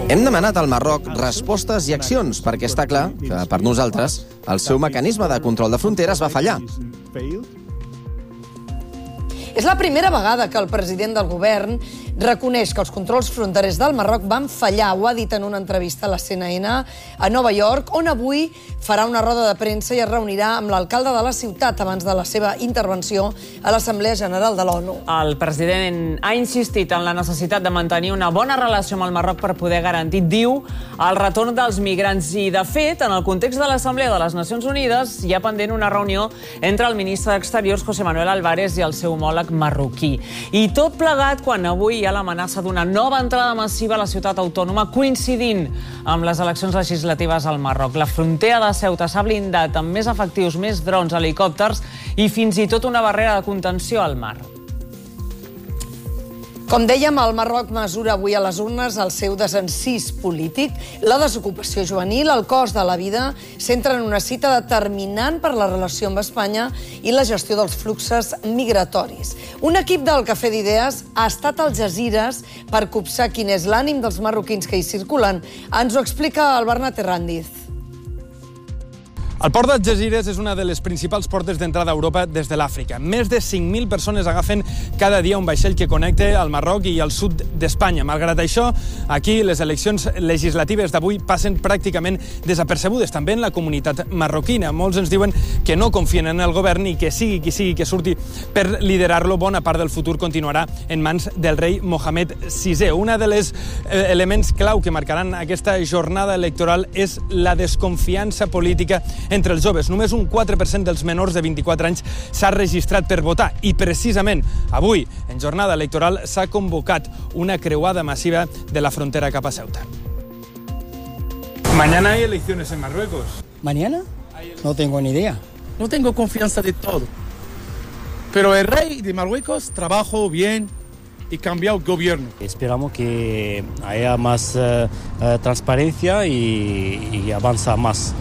Hem demanat al Marroc respostes i accions, perquè està clar que, per nosaltres, el seu mecanisme de control de fronteres va fallar. És la primera vegada que el president del govern reconeix que els controls fronterers del Marroc van fallar. Ho ha dit en una entrevista a la CNN a Nova York, on avui farà una roda de premsa i es reunirà amb l'alcalde de la ciutat abans de la seva intervenció a l'Assemblea General de l'ONU. El president ha insistit en la necessitat de mantenir una bona relació amb el Marroc per poder garantir, diu, el retorn dels migrants. I, de fet, en el context de l'Assemblea de les Nacions Unides hi ha pendent una reunió entre el ministre d'Exteriors, José Manuel Álvarez, i el seu homòleg marroquí. I tot plegat quan avui hi ha l'amenaça d'una nova entrada massiva a la ciutat autònoma coincidint amb les eleccions legislatives al Marroc. La frontera de Ceuta s'ha blindat amb més efectius, més drons, helicòpters i fins i tot una barrera de contenció al mar. Com dèiem, el Marroc mesura avui a les urnes el seu desencís polític, la desocupació juvenil, el cost de la vida, s'entra en una cita determinant per la relació amb Espanya i la gestió dels fluxos migratoris. Un equip del Cafè d'Idees ha estat al Algesires per copsar quin és l'ànim dels marroquins que hi circulen. Ens ho explica el Bernat Herrandiz. El port d'Algesires és una de les principals portes d'entrada a Europa des de l'Àfrica. Més de 5.000 persones agafen cada dia un vaixell que connecta el Marroc i el sud d'Espanya. Malgrat això, aquí les eleccions legislatives d'avui passen pràcticament desapercebudes, també en la comunitat marroquina. Molts ens diuen que no confien en el govern i que sigui qui sigui que surti per liderar-lo, bona part del futur continuarà en mans del rei Mohamed VI. Un dels elements clau que marcaran aquesta jornada electoral és la desconfiança política entre els joves. Només un 4% dels menors de 24 anys s'ha registrat per votar i precisament avui, en jornada electoral, s'ha convocat una creuada massiva de la frontera cap a Ceuta. Mañana hay elecciones en Marruecos. ¿Mañana? No tengo ni idea. No tengo confianza de todo. Pero el rey de Marruecos trabajó bien y cambió el gobierno. Esperamos que haya más transparencia y avanza más.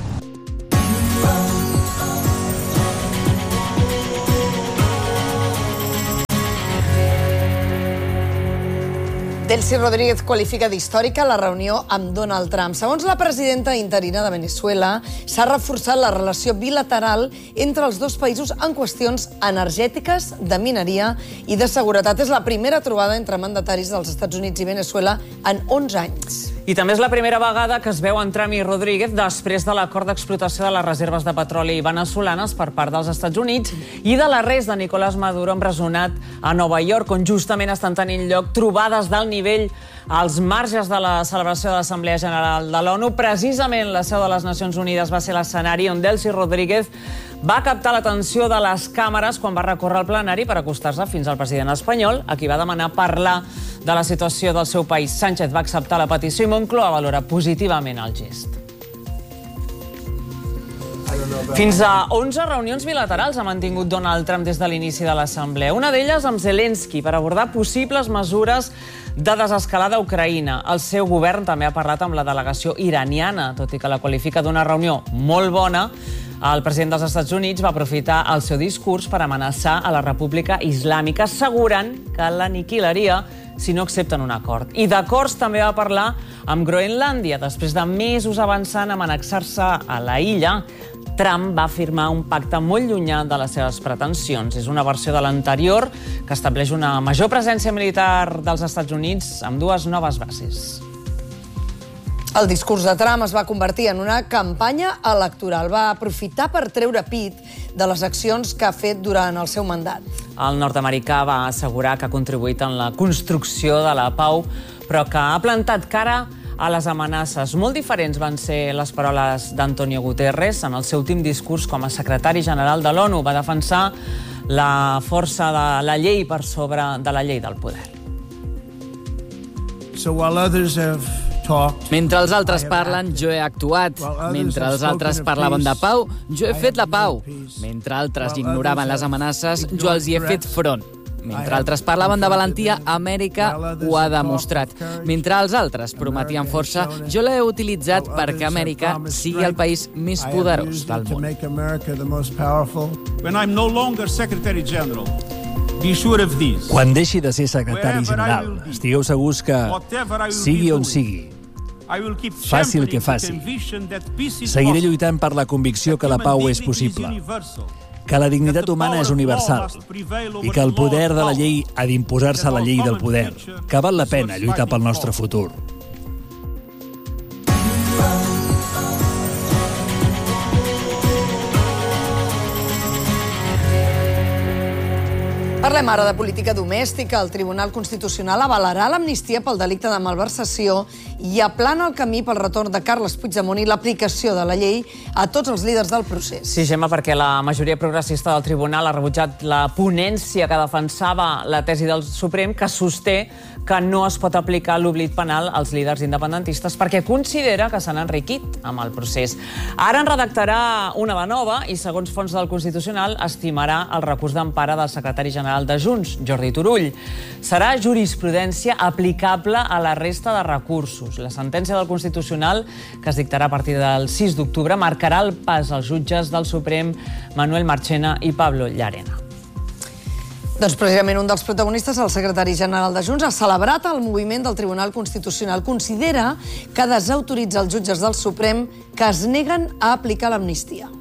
Delcy Rodríguez qualifica d'històrica la reunió amb Donald Trump. Segons la presidenta interina de Venezuela, s'ha reforçat la relació bilateral entre els dos països en qüestions energètiques, de mineria i de seguretat. És la primera trobada entre mandataris dels Estats Units i Venezuela en 11 anys. I també és la primera vegada que es veuen Trump i Rodríguez després de l'acord d'explotació de les reserves de petroli venezolanes per part dels Estats Units i de l'arrest de Nicolás Maduro empresonat a Nova York, on justament estan tenint lloc trobades d'alt nivell als marges de la celebració de l'Assemblea General de l'ONU. Precisament la seu de les Nacions Unides va ser l'escenari on Delcy Rodríguez va captar l'atenció de les càmeres quan va recórrer el plenari per acostar-se fins al president espanyol, a qui va demanar parlar de la situació del seu país. Sánchez va acceptar la petició i Moncloa valora positivament el gest. Fins a 11 reunions bilaterals ha mantingut Donald Trump des de l'inici de l'Assemblea. Una d'elles amb Zelensky per abordar possibles mesures de desescalada a Ucraïna. El seu govern també ha parlat amb la delegació iraniana, tot i que la qualifica d'una reunió molt bona. El president dels Estats Units va aprofitar el seu discurs per amenaçar a la República Islàmica, assegurant que l'aniquilaria si no accepten un acord. I d'acords també va parlar amb Groenlàndia. Després de mesos avançant a annexar-se a la illa, Trump va firmar un pacte molt llunyà de les seves pretensions. És una versió de l'anterior que estableix una major presència militar dels Estats Units amb dues noves bases. El discurs de Trump es va convertir en una campanya electoral. Va aprofitar per treure pit de les accions que ha fet durant el seu mandat. El nord-americà va assegurar que ha contribuït en la construcció de la pau, però que ha plantat cara a les amenaces. Molt diferents van ser les paraules d'Antonio Guterres en el seu últim discurs com a secretari general de l'ONU. Va defensar la força de la llei per sobre de la llei del poder. Mentre els altres parlen, jo he actuat. Mentre els altres parlaven de pau, jo he fet la pau. Mentre altres ignoraven les amenaces, jo els hi he fet front. Mentre altres parlaven de valentia, Amèrica ho ha demostrat. Mentre els altres prometien força, jo l'he utilitzat perquè Amèrica sigui el país més poderós del món. Quan deixi de ser secretari general, estigueu segurs que, sigui on sigui, Faci el que faci. Seguiré lluitant per la convicció que la pau és possible, que la dignitat humana és universal i que el poder de la llei ha d'imposar-se a la llei del poder, que val la pena lluitar pel nostre futur. Parlem ara de política domèstica. El Tribunal Constitucional avalarà l'amnistia pel delicte de malversació i aplana el camí pel retorn de Carles Puigdemont i l'aplicació de la llei a tots els líders del procés. Sí, Gemma, perquè la majoria progressista del Tribunal ha rebutjat la ponència que defensava la tesi del Suprem, que sosté que no es pot aplicar l'oblit penal als líders independentistes perquè considera que s'han enriquit amb el procés. Ara en redactarà una de nova i, segons fonts del Constitucional, estimarà el recurs d'empara del secretari general de Junts, Jordi Turull. Serà jurisprudència aplicable a la resta de recursos. La sentència del Constitucional, que es dictarà a partir del 6 d'octubre, marcarà el pas als jutges del Suprem Manuel Marchena i Pablo Llarena. Doncs precisament un dels protagonistes, el secretari general de Junts, ha celebrat el moviment del Tribunal Constitucional. Considera que desautoritza els jutges del Suprem que es neguen a aplicar l'amnistia.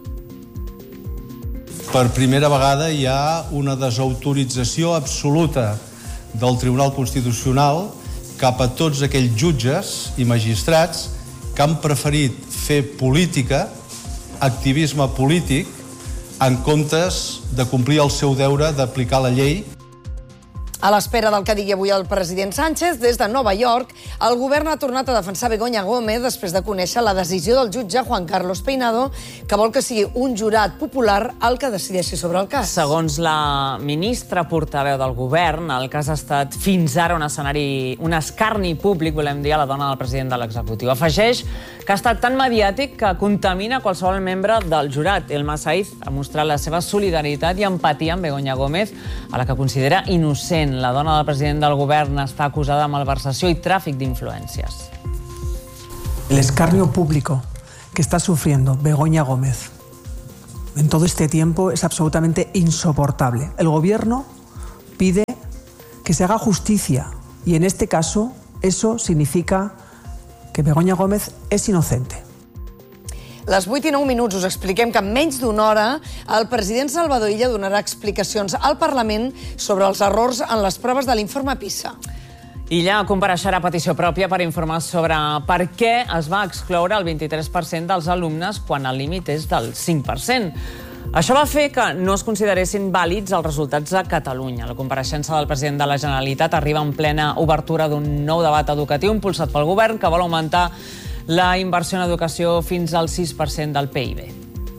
Per primera vegada hi ha una desautorització absoluta del Tribunal Constitucional cap a tots aquells jutges i magistrats que han preferit fer política, activisme polític, en comptes de complir el seu deure d'aplicar la llei. A l'espera del que digui avui el president Sánchez, des de Nova York, el govern ha tornat a defensar Begoña Gómez després de conèixer la decisió del jutge Juan Carlos Peinado, que vol que sigui un jurat popular el que decideixi sobre el cas. Segons la ministra portaveu del govern, el cas ha estat fins ara un escarni públic, volem dir, a la dona del president de l'executiu. Afegeix que ha estat tan mediàtic que contamina qualsevol membre del jurat. Elma Saiz ha mostrat la seva solidaritat i empatia amb Begoña Gómez, a la que considera innocent. La dona del president del govern està acusada de malversació i tràfic d'influències. El escarnio público que está sufriendo Begoña Gómez en todo este tiempo es absolutamente insoportable. El gobierno pide que se haga justicia y en este caso eso significa que Begoña Gómez és inocente. Les 8:09 us expliquem que en menys d'una hora el president Salvador Illa donarà explicacions al Parlament sobre els errors en les proves de l'informe PISA. Illa compareixerà a petició pròpia per informar sobre per què es va excloure el 23% dels alumnes quan el límit és del 5%. Això va fer que no es consideressin vàlids els resultats a Catalunya. La compareixença del president de la Generalitat arriba en plena obertura d'un nou debat educatiu impulsat pel govern que vol augmentar la inversió en educació fins al 6% del PIB.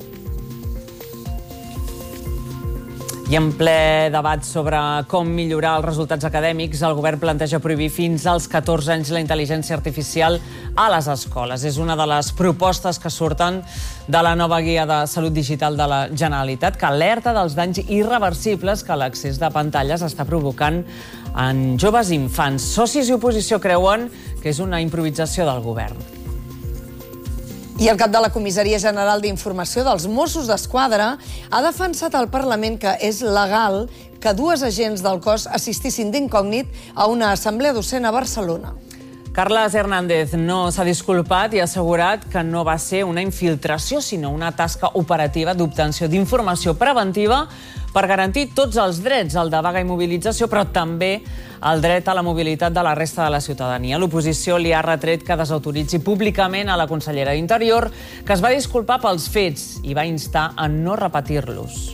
I en ple debat sobre com millorar els resultats acadèmics, el govern planteja prohibir fins als 14 anys la intel·ligència artificial a les escoles. És una de les propostes que surten de la nova guia de salut digital de la Generalitat, que alerta dels danys irreversibles que l'accés de pantalles està provocant en joves i infants. Socis i oposició creuen que és una improvisació del govern. I el cap de la Comissaria General d'Informació dels Mossos d'Esquadra ha defensat al Parlament que és legal que dues agents del cos assistissin d'incògnit a una assemblea docent a Barcelona. Carles Hernández no s'ha disculpat i ha assegurat que no va ser una infiltració, sinó una tasca operativa d'obtenció d'informació preventiva per garantir tots els drets, el de vaga i mobilització, però també el dret a la mobilitat de la resta de la ciutadania. L'oposició li ha retret que desautoritzi públicament a la consellera d'Interior, que es va disculpar pels fets i va instar a no repetir-los.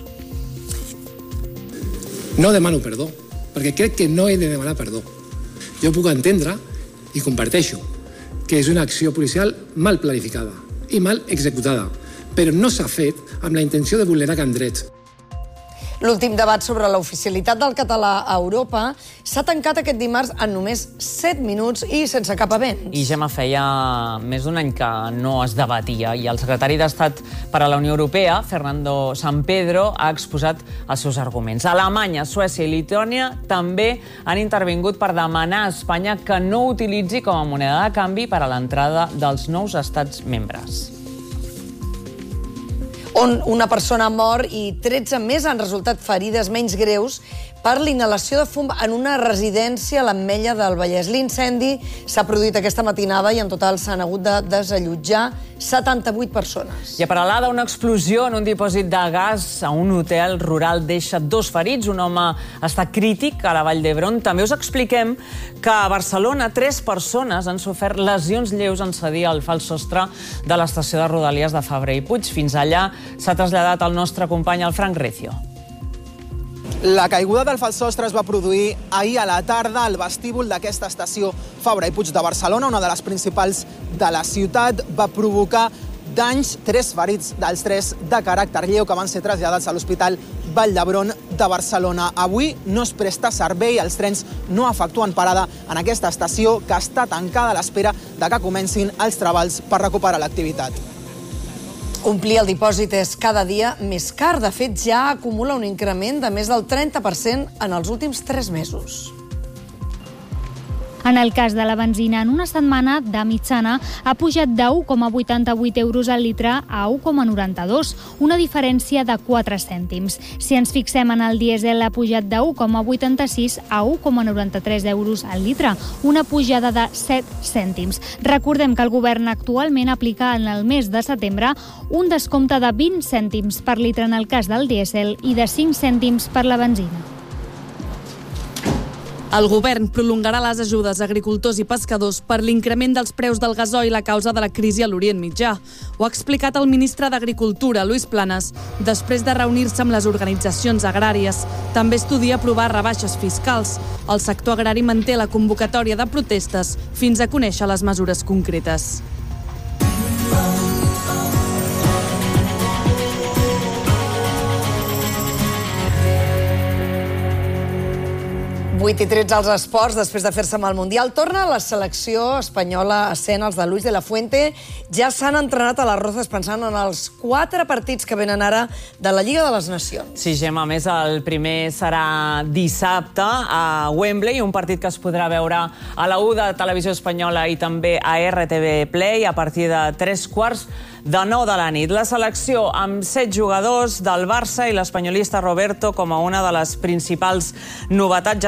No demano perdó, perquè crec que no he de demanar perdó. Jo puc entendre i comparteixo que és una acció policial mal planificada i mal executada, però no s'ha fet amb la intenció de vulnerar cap dret. L'últim debat sobre l'oficialitat del català a Europa s'ha tancat aquest dimarts en només 7 minuts i sense cap avenç. I Gemma, feia més d'un any que no es debatia i el secretari d'Estat per a la Unió Europea, Fernando Sampedro, ha exposat els seus arguments. Alemanya, Suècia i Letònia també han intervingut per demanar a Espanya que no utilitzi com a moneda de canvi per a l'entrada dels nous estats membres. On una persona mor i 13 més han resultat ferides menys greus per l'inhalació de fum en una residència a l'Ametlla del Vallès. L'incendi s'ha produït aquesta matinada i en total s'han hagut de desallotjar 78 persones. I a Peralada, una explosió en un dipòsit de gas a un hotel rural deixa 2 ferits. Un home està crític a la Vall d'Hebron. També us expliquem que a Barcelona 3 persones han sofert lesions lleus en cedir el fals sostre de l'estació de Rodalies de Fabra i Puig. Fins allà s'ha traslladat el nostre company, el Frank Recio. La caiguda del fals sostre es va produir ahir a la tarda al vestíbul d'aquesta estació Fabra i Puig de Barcelona, una de les principals de la ciutat. Va provocar danys, 3 ferits dels 3 de caràcter lleu que van ser traslladats a l'Hospital Vall d'Hebron de Barcelona. Avui no es presta servei, els trens no efectuen parada en aquesta estació que està tancada a l'espera de que comencin els treballs per recuperar l'activitat. Omplir el dipòsit és cada dia més car. De fet, ja acumula un increment de més del 30% en els últims 3 mesos. En el cas de la benzina, en una setmana, de mitjana, ha pujat de 1,88 euros al litre a 1,92, una diferència de 4 cèntims. Si ens fixem en el dièsel, ha pujat de 1,86 a 1,93 euros al litre, una pujada de 7 cèntims. Recordem que el govern actualment aplica en el mes de setembre un descompte de 20 cèntims per litre en el cas del dièsel i de 5 cèntims per la benzina. El govern prolongarà les ajudes a agricultors i pescadors per l'increment dels preus del gasoil a causa de la crisi a l'Orient Mitjà. Ho ha explicat el ministre d'Agricultura, Luis Planas, després de reunir-se amb les organitzacions agràries. També estudia aprovar rebaixes fiscals. El sector agrari manté la convocatòria de protestes fins a conèixer les mesures concretes. 8:13 als esports, després de fer-se amb el Mundial. Torna la selecció espanyola a escena. Els de Luis de la Fuente ja s'han entrenat a les Rozas pensant en els 4 partits que venen ara de la Lliga de les Nacions. Sí, Gemma, a més el primer serà dissabte a Wembley, un partit que es podrà veure a la 1 de Televisió Espanyola i també a RTV Play a partir de 8:45 de la nit. La selecció amb 7 jugadors del Barça i l'espanyolista Roberto com a una de les principals novetats.